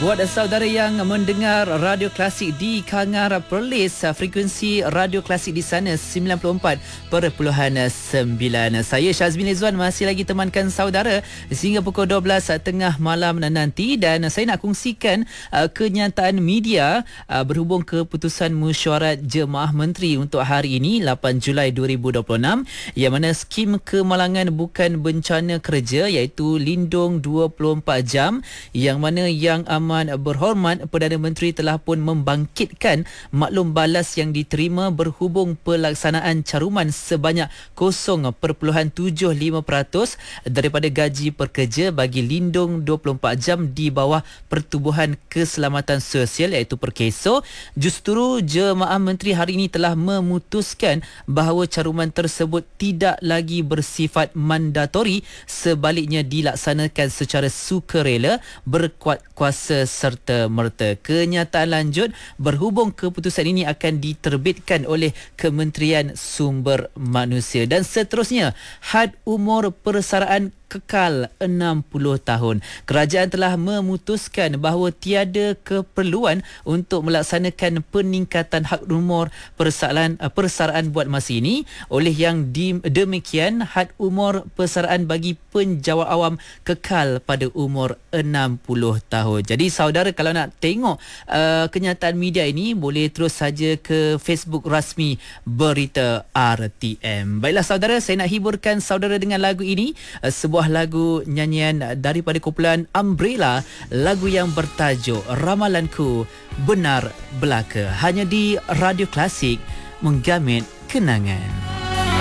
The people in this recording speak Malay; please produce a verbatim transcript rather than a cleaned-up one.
Buat saudara yang mendengar Radio Klasik di Kangar Perlis, frekuensi Radio Klasik di sana sembilan puluh empat perpuluhan sembilan. Saya Syazmin Izwan masih lagi temankan saudara sehingga pukul dua belas tengah malam nanti, dan saya nak kongsikan uh, kenyataan media uh, berhubung keputusan mesyuarat Jemaah Menteri untuk hari ini lapan Julai dua ribu dua puluh enam, yang mana skim kemalangan bukan bencana kerja iaitu Lindung dua puluh empat jam, yang mana yang amat berhormat Perdana Menteri telah pun membangkitkan maklum balas yang diterima berhubung pelaksanaan caruman sebanyak kosong perpuluhan tujuh lima peratus daripada gaji pekerja bagi Lindung dua puluh empat jam di bawah Pertubuhan Keselamatan Sosial iaitu Perkeso. Justru Jemaah Menteri hari ini telah memutuskan bahawa caruman tersebut tidak lagi bersifat mandatori, sebaliknya dilaksanakan secara sukarela berkuat kuasa serta merta. Kenyataan lanjut, berhubung keputusan ini akan diterbitkan oleh Kementerian Sumber Manusia. Dan seterusnya, had umur persaraan kekal enam puluh tahun. Kerajaan telah memutuskan bahawa tiada keperluan untuk melaksanakan peningkatan had umur persaraan, persaraan buat masa ini. Oleh yang di, demikian, had umur persaraan bagi penjawat awam kekal pada umur enam puluh tahun. Jadi saudara, kalau nak tengok uh, kenyataan media ini, boleh terus saja ke Facebook rasmi Berita R T M. Baiklah saudara, saya nak hiburkan saudara dengan lagu ini, uh, sebuah lagu nyanyian daripada kumpulan Umbrella, lagu yang bertajuk Ramalanku Benar Belaka, hanya di Radio Klasik, menggamit kenangan.